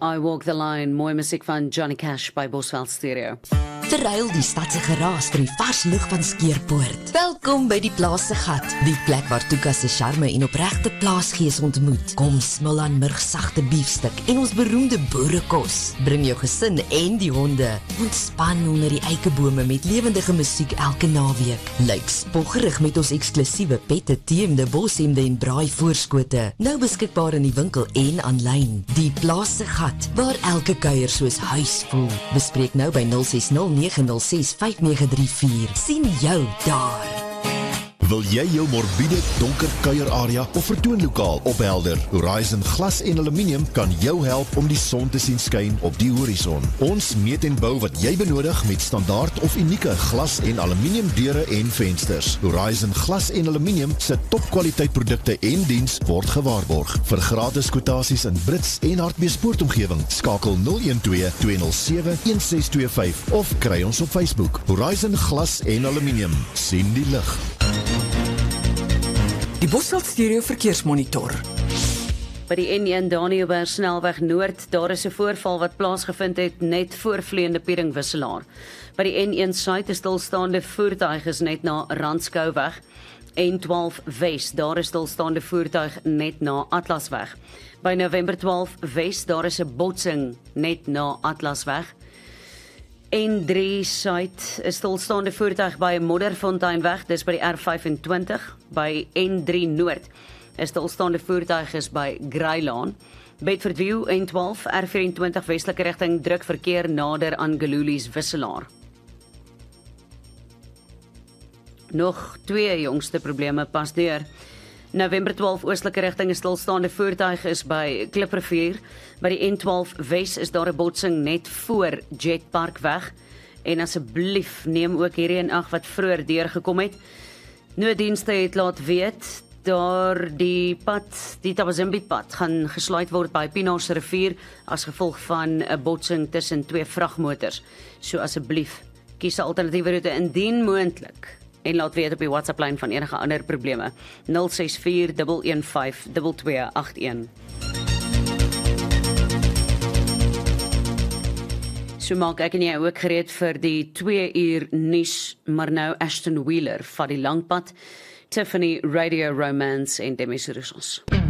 I Walk the Line, mooi musiek van Johnny Cash by Bosveld Stereo. Verruil die stadse geraas vir die vars lug van Skeerpoort. Welkom by die Plaas se Gat, die plek waar Tuka se charme en opregte plaasgees ontmoet. Kom smil aan murgsagte biefstuk en ons beroemde boerekos. Bring jou gesin en die honde. Ontspan onder die eikebome met lewendige musiek elke naweek. Lyk spoggerig met ons eksklusiewe pette, teemde, boshemde en braai voorskote. Nou beskikbaar in die winkel en aanlyn. Die Plaas se Gat, waar elke kuier soos huis voel. Bespreek nou by 060-906-5934. Sien jou daar. Wil jy jou morbiede, donker kuierarea of vertoonlokaal ophelder? Horizon Glas en Aluminium kan jou help om die son te sien skyn op die horison. Ons meet en bou wat jy benodig met standaard of unieke glas en aluminium deure en vensters. Horizon Glas en Aluminium se topkwaliteit produkte en diens word gewaarborg. Vir gratis kwotasies in Brits en Hartbeespoortomgewing, skakel 012-207-1625 of kry ons op Facebook. Horizon Glas en Aluminium. Sien die lig. Die Bosveld Stereo verkeersmonitor. By die N1 Daniëlberg snelweg Noord, daar is 'n voorval wat plaasgevind het net voor vleiende Pieringwisselaar. By die N1 Suid is stilstaande voertuig is net na Randskouweg. N12 Wes, daar is stilstaande voertuig net na Atlasweg. By November 12 Wes, daar is 'n botsing net na Atlasweg. N3 Suid is stilstaande voertuig by Modderfonteinweg, dis by die R25. By N3 Noord is stilstaande voertuig is by Greylaan. Bedford View N12 R24 westelike rigting druk verkeer nader aan Gelulies Wisselaar. Nog twee jongste probleme pas deur. November 12 oostelike rigting is stilstaande voertuig is by Kliprivier. By die N12 Wes is daar 'n botsing net voor Jetparkweg. En asseblief neem ook hierdie in ag wat vroeër deurgekom het. Nooddienste het laat weet daar die Tabazimbi pad gaan gesluit word by Pienaars rivier as gevolg van 'n botsing tussen twee vragmotors. So asseblief kies 'n alternatiewe roete indien moontlik. En laat weet op die WhatsApp-lyn van enige ander probleme. 064-115-2281. So maak ek en jy ook gereed vir die 2 uur nuus, maar nou Ashton Wheeler vat die langpad. Tiffany, Radio Romance en Demi Roussos.